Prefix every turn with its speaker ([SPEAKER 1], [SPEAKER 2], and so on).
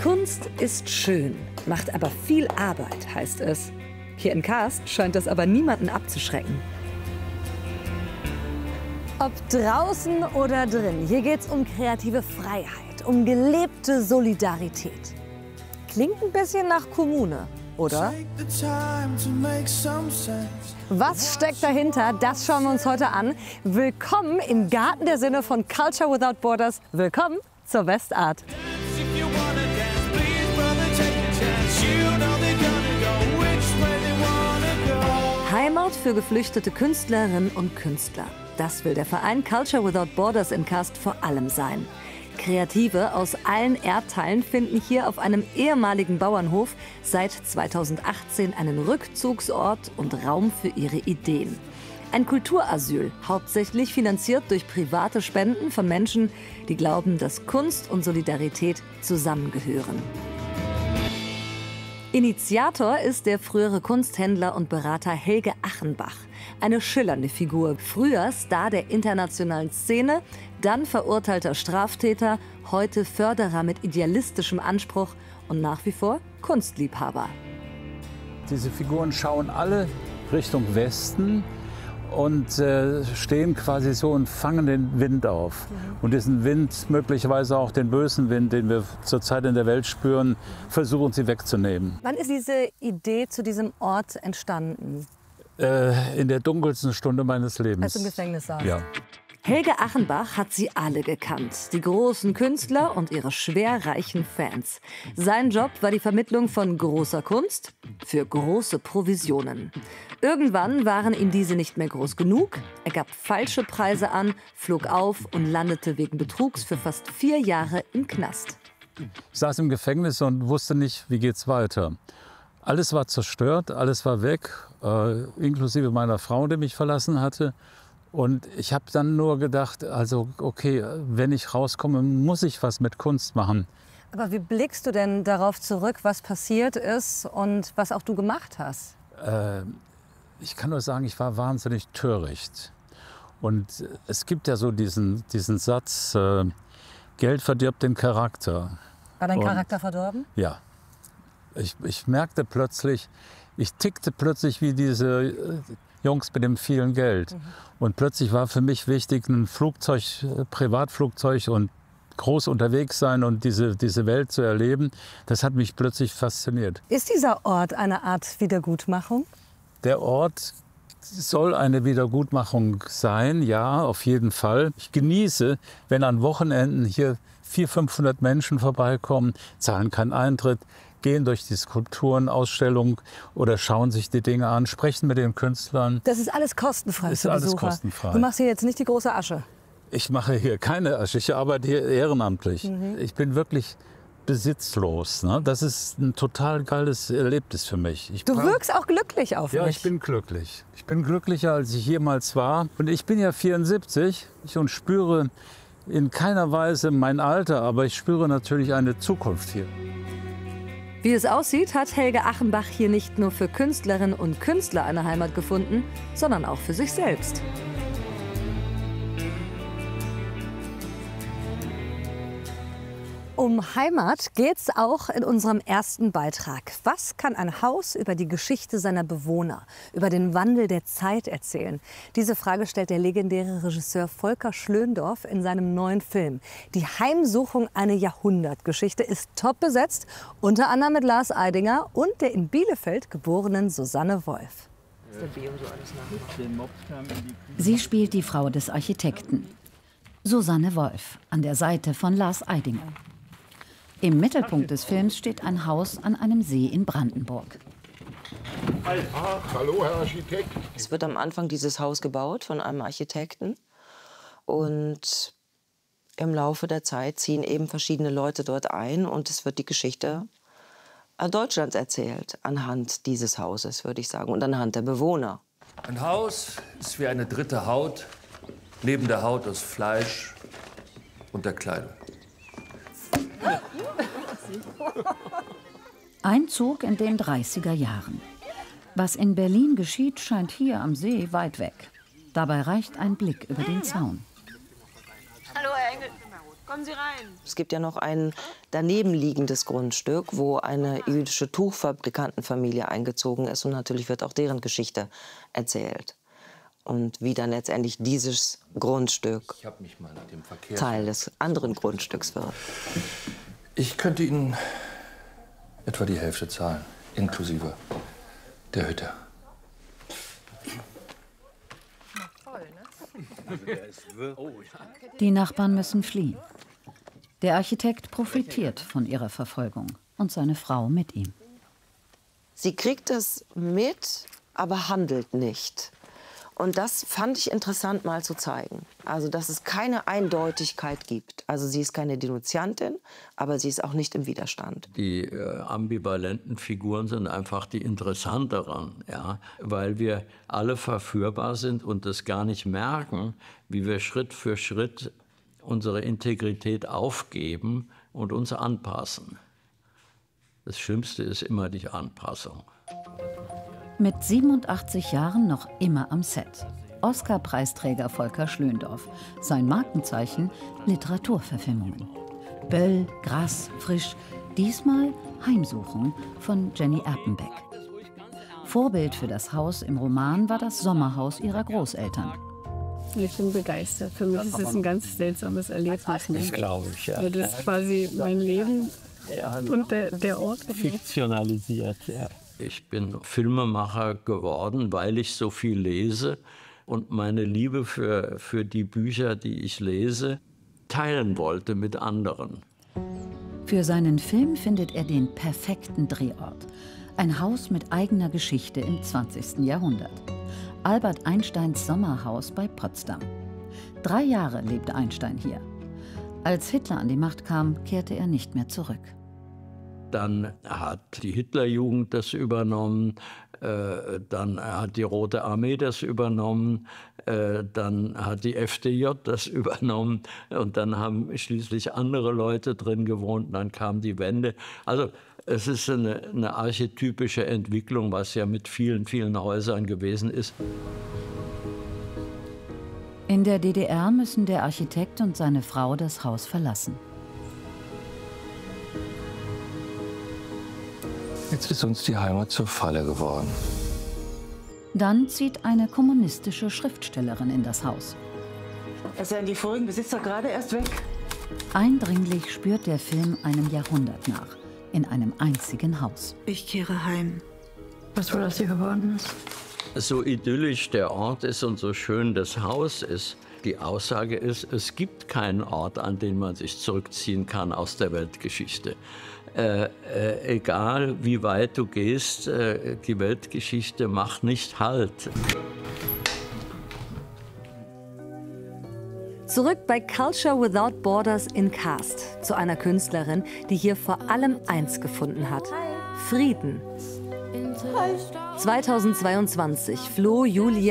[SPEAKER 1] Kunst ist schön, macht aber viel Arbeit, heißt es. Hier in Kast scheint das aber niemanden abzuschrecken. Ob draußen oder drin, hier geht es um kreative Freiheit, um gelebte Solidarität. Klingt ein bisschen nach Kommune, oder? Was steckt dahinter? Das schauen wir uns heute an. Willkommen im Garten der Sinne von Culture Without Borders. Willkommen zur Westart. Heimat für geflüchtete Künstlerinnen und Künstler. Das will der Verein Culture Without Borders in Kast vor allem sein. Kreative aus allen Erdteilen finden hier auf einem ehemaligen Bauernhof seit 2018 einen Rückzugsort und Raum für ihre Ideen. Ein Kulturasyl, hauptsächlich finanziert durch private Spenden von Menschen, die glauben, dass Kunst und Solidarität zusammengehören. Initiator ist der frühere Kunsthändler und Berater Helge Achenbach. Eine schillernde Figur, früher Star der internationalen Szene, dann verurteilter Straftäter, heute Förderer mit idealistischem Anspruch und nach wie vor Kunstliebhaber.
[SPEAKER 2] Diese Figuren schauen alle Richtung Westen und stehen quasi so und fangen den Wind auf. Und diesen Wind, möglicherweise auch den bösen Wind, den wir zurzeit in der Welt spüren, versuchen sie wegzunehmen.
[SPEAKER 1] Wann ist diese Idee zu diesem Ort entstanden?
[SPEAKER 2] In der dunkelsten Stunde meines Lebens.
[SPEAKER 1] Als du im Gefängnis saß?
[SPEAKER 2] Ja.
[SPEAKER 1] Helge Achenbach hat sie alle gekannt, die großen Künstler und ihre schwerreichen Fans. Sein Job war die Vermittlung von großer Kunst für große Provisionen. Irgendwann waren ihm diese nicht mehr groß genug. Er gab falsche Preise an, flog auf und landete wegen Betrugs für fast 4 Jahre im Knast.
[SPEAKER 2] Ich saß im Gefängnis und wusste nicht, wie geht's weiter. Alles war zerstört, alles war weg, inklusive meiner Frau, die mich verlassen hatte. Und ich habe dann nur gedacht, also okay, wenn ich rauskomme, muss ich was mit Kunst machen.
[SPEAKER 1] Aber wie blickst du denn darauf zurück, was passiert ist und was auch du gemacht hast?
[SPEAKER 2] Ich kann nur sagen, ich war wahnsinnig töricht. Und es gibt ja so diesen Satz, Geld verdirbt den Charakter.
[SPEAKER 1] War dein Charakter verdorben?
[SPEAKER 2] Ja. Ich merkte plötzlich, ich tickte plötzlich wie diese Jungs mit dem vielen Geld. Und plötzlich war für mich wichtig, ein Flugzeug, Privatflugzeug und groß unterwegs sein und diese Welt zu erleben. Das hat mich plötzlich fasziniert.
[SPEAKER 1] Ist dieser Ort eine Art Wiedergutmachung?
[SPEAKER 2] Der Ort soll eine Wiedergutmachung sein, ja, auf jeden Fall. Ich genieße, wenn an Wochenenden hier 400-500 Menschen vorbeikommen, zahlen keinen Eintritt, gehen durch die Skulpturen, Ausstellungen oder schauen sich die Dinge an, sprechen mit den Künstlern.
[SPEAKER 1] Das ist alles kostenfrei
[SPEAKER 2] ist
[SPEAKER 1] für
[SPEAKER 2] alles
[SPEAKER 1] Besucher.
[SPEAKER 2] Kostenfrei.
[SPEAKER 1] Du machst hier jetzt nicht die große Asche.
[SPEAKER 2] Ich mache hier keine Asche, ich arbeite hier ehrenamtlich. Ich bin wirklich besitzlos. Ne? Das ist ein total geiles Erlebnis für mich.
[SPEAKER 1] Du wirkst auch glücklich auf mich.
[SPEAKER 2] Ja, ich bin glücklich. Ich bin glücklicher, als ich jemals war. Und ich bin ja 74 und spüre in keiner Weise mein Alter, aber ich spüre natürlich eine Zukunft hier.
[SPEAKER 1] Wie es aussieht, hat Helge Achenbach hier nicht nur für Künstlerinnen und Künstler eine Heimat gefunden, sondern auch für sich selbst. Um Heimat geht's auch in unserem ersten Beitrag. Was kann ein Haus über die Geschichte seiner Bewohner, über den Wandel der Zeit erzählen? Diese Frage stellt der legendäre Regisseur Volker Schlöndorff in seinem neuen Film. Die Heimsuchung, eine Jahrhundertgeschichte, ist top besetzt, unter anderem mit Lars Eidinger und der in Bielefeld geborenen Susanne Wolf.
[SPEAKER 3] Sie spielt die Frau des Architekten, Susanne Wolf, an der Seite von Lars Eidinger. Im Mittelpunkt des Films steht ein Haus an einem See in Brandenburg.
[SPEAKER 4] Hallo, Herr Architekt.
[SPEAKER 5] Es wird am Anfang dieses Haus gebaut von einem Architekten. Und im Laufe der Zeit ziehen eben verschiedene Leute dort ein. Und es wird die Geschichte Deutschlands erzählt, anhand dieses Hauses, würde ich sagen, und anhand der Bewohner.
[SPEAKER 6] Ein Haus ist wie eine dritte Haut, neben der Haut aus Fleisch und der Kleidung.
[SPEAKER 3] Einzug in den 30er Jahren. Was in Berlin geschieht, scheint hier am See weit weg. Dabei reicht ein Blick über den Zaun.
[SPEAKER 7] Hallo, Herr Engel.
[SPEAKER 5] Kommen Sie rein. Es gibt ja noch ein daneben liegendes Grundstück, wo eine jüdische Tuchfabrikantenfamilie eingezogen ist. Und natürlich wird auch deren Geschichte erzählt. Und wie dann letztendlich dieses Grundstück Teil des anderen Grundstücks wird.
[SPEAKER 6] Ich könnte Ihnen etwa die Hälfte zahlen, inklusive der Hütte.
[SPEAKER 3] Die Nachbarn müssen fliehen. Der Architekt profitiert von ihrer Verfolgung und seine Frau mit ihm.
[SPEAKER 5] Sie kriegt es mit, aber handelt nicht. Und das fand ich interessant mal zu zeigen. Also, dass es keine Eindeutigkeit gibt. Also, sie ist keine Denunziantin, aber sie ist auch nicht im Widerstand.
[SPEAKER 4] Die ambivalenten Figuren sind einfach die interessanteren, ja? Weil wir alle verführbar sind und das gar nicht merken, wie wir Schritt für Schritt unsere Integrität aufgeben und uns anpassen. Das Schlimmste ist immer die Anpassung.
[SPEAKER 3] Mit 87 Jahren noch immer am Set. Oscar-Preisträger Volker Schlöndorff. Sein Markenzeichen: Literaturverfilmungen. Böll, Grass, Frisch. Diesmal Heimsuchung von Jenny Erpenbeck. Vorbild für das Haus im Roman war das Sommerhaus ihrer Großeltern.
[SPEAKER 7] Ich bin begeistert. Für mich ist es ein ganz seltsames Erlebnis.
[SPEAKER 4] Das glaube ich, ja.
[SPEAKER 7] Das ist quasi mein Leben und der Ort.
[SPEAKER 4] Fiktionalisiert, ja. Ich bin Filmemacher geworden, weil ich so viel lese und meine Liebe für die Bücher, die ich lese, teilen wollte mit anderen.
[SPEAKER 3] Für seinen Film findet er den perfekten Drehort. Ein Haus mit eigener Geschichte im 20. Jahrhundert. Albert Einsteins Sommerhaus bei Potsdam. 3 Jahre lebte Einstein hier. Als Hitler an die Macht kam, kehrte er nicht mehr zurück.
[SPEAKER 4] Dann hat die Hitlerjugend das übernommen, dann hat die Rote Armee das übernommen, dann hat die FDJ das übernommen und dann haben schließlich andere Leute drin gewohnt, dann kam die Wende. Also es ist eine archetypische Entwicklung, was ja mit vielen, vielen Häusern gewesen ist.
[SPEAKER 3] In der DDR müssen der Architekt und seine Frau das Haus verlassen.
[SPEAKER 6] Jetzt ist uns die Heimat zur Falle geworden.
[SPEAKER 3] Dann zieht eine kommunistische Schriftstellerin in das Haus.
[SPEAKER 8] Es seien die vorigen Besitzer gerade erst weg.
[SPEAKER 3] Eindringlich spürt der Film einem Jahrhundert nach, in einem einzigen Haus.
[SPEAKER 8] Ich kehre heim.
[SPEAKER 7] Was wohl aus dir geworden ist?
[SPEAKER 4] So idyllisch der Ort ist und so schön das Haus ist, die Aussage ist, es gibt keinen Ort, an den man sich zurückziehen kann aus der Weltgeschichte. Egal wie weit du gehst, die Weltgeschichte macht nicht Halt.
[SPEAKER 1] Zurück bei Culture Without Borders in Cast zu einer Künstlerin, die hier vor allem eins gefunden hat: Frieden. 2022 floh Julia